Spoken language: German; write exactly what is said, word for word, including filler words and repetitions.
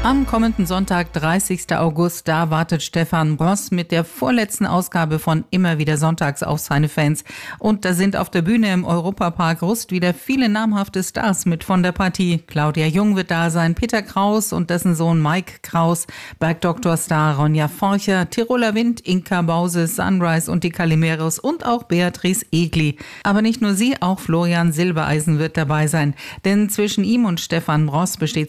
Am kommenden Sonntag, dreißigsten August, da wartet Stefan Bross mit der vorletzten Ausgabe von Immer wieder Sonntags auf seine Fans. Und da sind auf der Bühne im Europapark Rust wieder viele namhafte Stars mit von der Partie. Claudia Jung wird da sein, Peter Kraus und dessen Sohn Mike Kraus, Bergdoktor-Star Ronja Forcher, Tiroler Wind, Inka Bause, Sunrise und die Calimeros und auch Beatrice Egli. Aber nicht nur sie, auch Florian Silbereisen wird dabei sein. Denn zwischen ihm und Stefan Bross besteht